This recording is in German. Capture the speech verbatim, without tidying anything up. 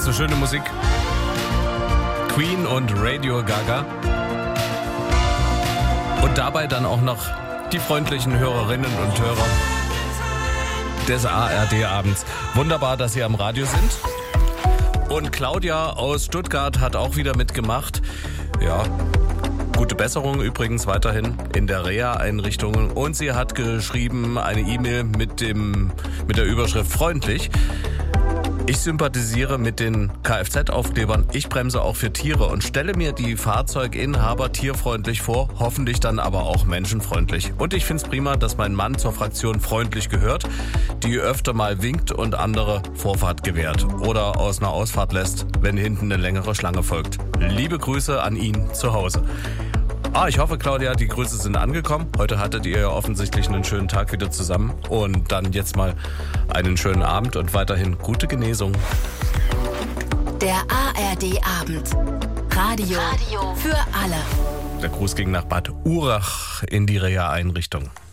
so schöne Musik. Queen und Radio Gaga. Und dabei dann auch noch die freundlichen Hörerinnen und Hörer des A R D-Abends. Wunderbar, dass Sie am Radio sind. Und Claudia aus Stuttgart hat auch wieder mitgemacht. Ja, gute Besserung übrigens weiterhin in der Reha-Einrichtung. Und sie hat geschrieben eine E-Mail mit dem mit der Überschrift freundlich. Ich sympathisiere mit den Kfz-Aufklebern. Ich bremse auch für Tiere und stelle mir die Fahrzeuginhaber tierfreundlich vor, hoffentlich dann aber auch menschenfreundlich. Und ich finde es prima, dass mein Mann zur Fraktion freundlich gehört, die öfter mal winkt und andere Vorfahrt gewährt oder aus einer Ausfahrt lässt, wenn hinten eine längere Schlange folgt. Liebe Grüße an ihn zu Hause. Ah, ich hoffe, Claudia, die Grüße sind angekommen. Heute hattet ihr ja offensichtlich einen schönen Tag wieder zusammen. Und dann jetzt mal einen schönen Abend und weiterhin gute Genesung. Der A R D-Abend. Radio, Radio für alle. Der Gruß ging nach Bad Urach in die Reha-Einrichtung.